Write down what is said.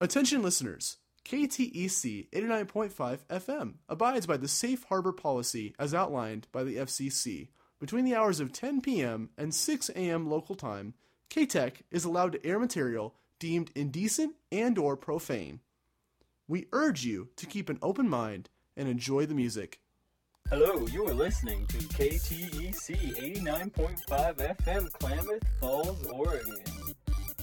Attention listeners, KTEC 89.5 FM abides by the safe harbor policy as outlined by the FCC. Between the hours of 10 p.m. and 6 a.m. local time, KTEC is allowed to air material deemed indecent and/or profane. We urge you to keep an open mind and enjoy the music. Hello, you are listening to KTEC 89.5 FM, Klamath Falls, Oregon.